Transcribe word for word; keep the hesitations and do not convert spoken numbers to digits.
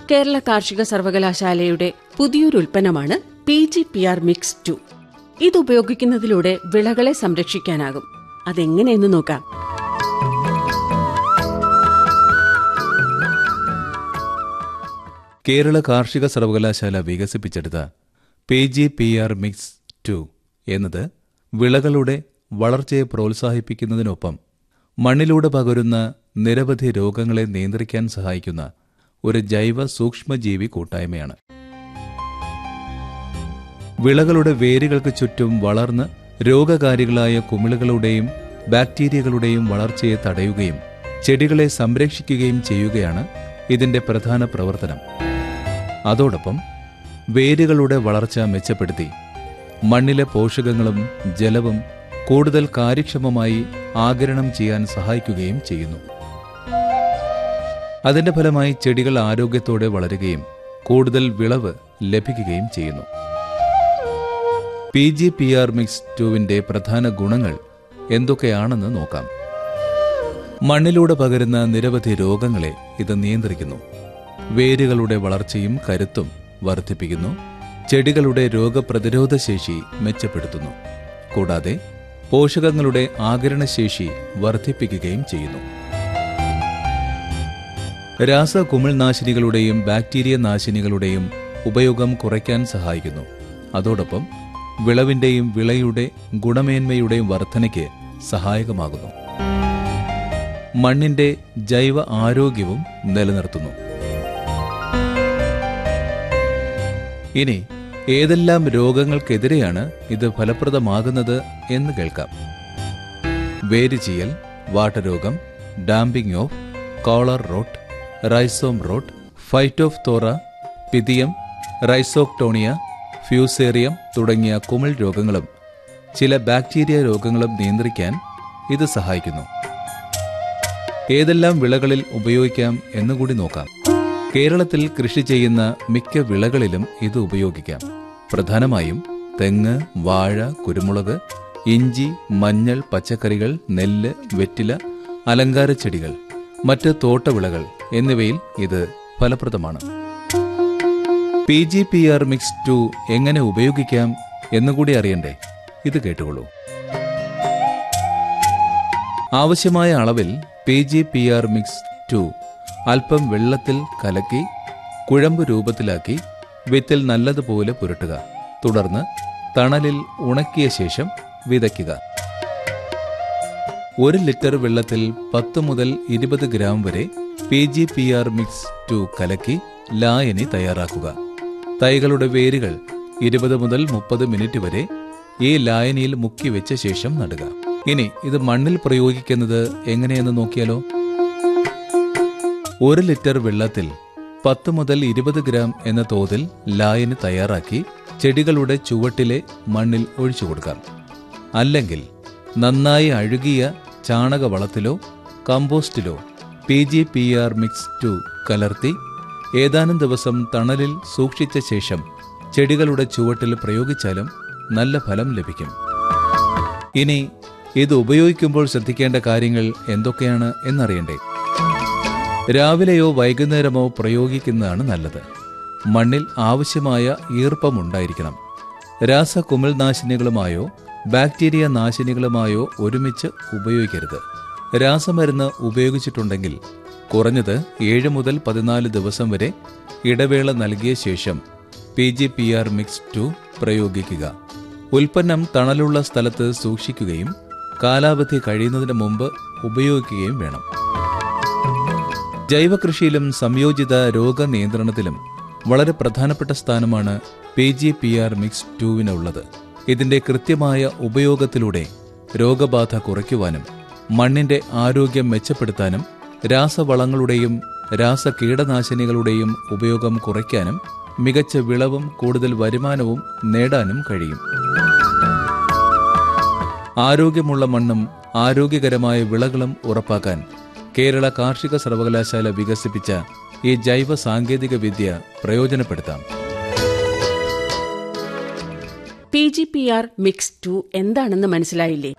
കേരള കാർഷിക സർവകലാശാലയുടെ പുതിയൊരു ഉൽപ്പന്നമാണ് P G P R mix to. ഇത് ഉപയോഗിക്കുന്നതിലൂടെ വിളകളെ സംരക്ഷിക്കാനാകും. അതെങ്ങനെയെന്ന് നോക്കാം. കേരള കാർഷിക സർവകലാശാല വികസിപ്പിച്ചെടുത്ത P G P R mix to എന്നത് വിളകളുടെ വളർച്ചയെ പ്രോത്സാഹിപ്പിക്കുന്നതിനൊപ്പം മണ്ണിലൂടെ പകരുന്ന നിരവധി രോഗങ്ങളെ നിയന്ത്രിക്കാൻ സഹായിക്കുന്ന ഒരു ജൈവ സൂക്ഷ്മജീവി കൂട്ടായ്മയാണ്. വിളകളുടെ വേരുകൾക്ക് ചുറ്റും വളർന്ന് രോഗകാരികളായ കുമിളുകളുടെയും ബാക്ടീരിയകളുടെയും വളർച്ചയെ തടയുകയും ചെടികളെ സംരക്ഷിക്കുകയും ചെയ്യുകയാണ് ഇതിന്റെ പ്രധാന പ്രവർത്തനം. അതോടൊപ്പം വേരുകളുടെ വളർച്ച മെച്ചപ്പെടുത്തി മണ്ണിലെ പോഷകങ്ങളും ജലവും കൂടുതൽ കാര്യക്ഷമമായി ആഗിരണം ചെയ്യാൻ സഹായിക്കുകയും ചെയ്യുന്നു. അതിന്റെ ഫലമായി ചെടികൾ ആരോഗ്യത്തോടെ വളരുകയും കൂടുതൽ വിളവ് ലഭിക്കുകയും ചെയ്യുന്നു. P G P R mix ടുവിന്റെ പ്രധാന ഗുണങ്ങൾ എന്തൊക്കെയാണെന്ന് നോക്കാം. മണ്ണിലൂടെ പകരുന്ന നിരവധി രോഗങ്ങളെ ഇത് നിയന്ത്രിക്കുന്നു. വേരുകളുടെ വളർച്ചയും കരുത്തും വർദ്ധിപ്പിക്കുന്നു. ചെടികളുടെ രോഗപ്രതിരോധ ശേഷി മെച്ചപ്പെടുത്തുന്നു. കൂടാതെ പോഷകങ്ങളുടെ ആഗിരണശേഷി വർദ്ധിപ്പിക്കുകയും ചെയ്യുന്നു. രാസകുമിൾനാശിനികളുടെയും ബാക്ടീരിയ നാശിനികളുടെയും ഉപയോഗം കുറയ്ക്കാൻ സഹായിക്കുന്നു. അതോടൊപ്പം വിളവിന്റെയും വിളയുടെ ഗുണമേന്മയുടെയും വർധനയ്ക്ക് സഹായകമാകുന്നു. മണ്ണിന്റെ ജൈവ ആരോഗ്യവും നിലനിർത്തുന്നു. ഇനി ഏതെല്ലാം രോഗങ്ങൾക്കെതിരെയാണ് ഇത് ഫലപ്രദമാകുന്നത് എന്ന് കേൾക്കാം. വേരുചീയൽ, വാട്ടരോഗം, damping of, collar rote, rhizome rote, phytophthora, പിതിയം, റൈസോക്ടോണിയ, Fusarium തുടങ്ങിയ കുമിൾ രോഗങ്ങളും ചില ബാക്ടീരിയ രോഗങ്ങളും നിയന്ത്രിക്കാൻ ഇത് സഹായിക്കുന്നു. ഏതെല്ലാം വിളകളിൽ ഉപയോഗിക്കാം എന്നുകൂടി നോക്കാം. കേരളത്തിൽ കൃഷി ചെയ്യുന്ന മിക്ക വിളകളിലും ഇത് ഉപയോഗിക്കാം. പ്രധാനമായും തെങ്ങ്, വാഴ, കുരുമുളക്, ഇഞ്ചി, മഞ്ഞൾ, പച്ചക്കറികൾ, നെല്ല്, വെറ്റില, അലങ്കാര ചെടികൾ, മറ്റ് തോട്ടവിളകൾ എന്നിവയിൽ ഇത് ഫലപ്രദമാണ്. P G P R mix to എങ്ങനെ ഉപയോഗിക്കാം എന്നുകൂടി അറിയണ്ടേ? ഇത് കേട്ടുകൊള്ളൂ. ആവശ്യമായ അളവിൽ P G P R mix to അല്പം വെള്ളത്തിൽ കലക്കി കുഴമ്പ് രൂപത്തിലാക്കി വിത്തിൽ നല്ലതുപോലെ പുരട്ടുക. തുടർന്ന് തണലിൽ ഉണക്കിയ ശേഷം വിതയ്ക്കുക. ഒരു ലിറ്റർ വെള്ളത്തിൽ പത്ത് മുതൽ ഇരുപത് ഗ്രാം വരെ P G P R mix to കലക്കി ലായനി തയ്യാറാക്കുക. തൈകളുടെ വേരുകൾ ഇരുപത് മുതൽ മുപ്പത് മിനിറ്റ് വരെ ഈ ലായനിയിൽ മുക്കി വെച്ച ശേഷം നടുക. ഇനി ഇത് മണ്ണിൽ പ്രയോഗിക്കുന്നത് എങ്ങനെയെന്ന് നോക്കിയാലോ. ഒരു ലിറ്റർ വെള്ളത്തിൽ പത്ത് മുതൽ ഇരുപത് ഗ്രാം എന്ന തോതിൽ ലായനി തയ്യാറാക്കി ചെടികളുടെ ചുവട്ടിലെ മണ്ണിൽ ഒഴിച്ചു കൊടുക്കാം. അല്ലെങ്കിൽ നന്നായി അഴുകിയ ചാണകവളത്തിലോ കമ്പോസ്റ്റിലോ P G P R mix to കലർത്തി ഏതാനും ദിവസം തണലിൽ സൂക്ഷിച്ച ശേഷം ചെടികളുടെ ചുവട്ടിൽ പ്രയോഗിച്ചാലും നല്ല ഫലം ലഭിക്കും. ഇനി ഇത് ഉപയോഗിക്കുമ്പോൾ ശ്രദ്ധിക്കേണ്ട കാര്യങ്ങൾ എന്തൊക്കെയാണ് എന്നറിയണ്ടേ? രാവിലെയോ വൈകുന്നേരമോ പ്രയോഗിക്കുന്നതാണ് നല്ലത്. മണ്ണിൽ ആവശ്യമായ ഈർപ്പമുണ്ടായിരിക്കണം. രാസകുമിൾനാശിനികളുമായോ ബാക്ടീരിയ നാശിനികളുമായോ ഒരുമിച്ച് ഉപയോഗിക്കരുത്. രാസമരുന്ന് ഉപയോഗിച്ചിട്ടുണ്ടെങ്കിൽ കുറഞ്ഞത് ഏഴ് മുതൽ പതിനാല് ദിവസം വരെ ഇടവേള നൽകിയ ശേഷം P G P R mix to പ്രയോഗിക്കുക. ഉൽപ്പന്നം തണലുള്ള സ്ഥലത്ത് സൂക്ഷിക്കുകയും കാലാവധി കഴിയുന്നതിന് മുമ്പ് ഉപയോഗിക്കുകയും വേണം. ജൈവകൃഷിയിലും സംയോജിത രോഗനിയന്ത്രണത്തിലും വളരെ പ്രധാനപ്പെട്ട സ്ഥാനമാണ് P G P R mix ടുവിനുള്ളത്. ഇതിന്റെ കൃത്യമായ ഉപയോഗത്തിലൂടെ രോഗബാധ കുറയ്ക്കുവാനും മണ്ണിന്റെ ആരോഗ്യം മെച്ചപ്പെടുത്താനും രാസവളങ്ങളുടെയും രാസകീടനാശിനികളുടെയും ഉപയോഗം കുറയ്ക്കാനും മികച്ച വിളവും കൂടുതൽ വരുമാനവും നേടാനും കഴിയും. ആരോഗ്യമുള്ള മണ്ണും ആരോഗ്യകരമായ വിളകളും ഉറപ്പാക്കാൻ കേരള കാർഷിക സർവകലാശാല വികസിപ്പിച്ച ഈ ജൈവ സാങ്കേതിക വിദ്യ പ്രയോജനപ്പെടുത്താം. P G P R mix to എന്താണെന്ന് മനസ്സിലായില്ലേ?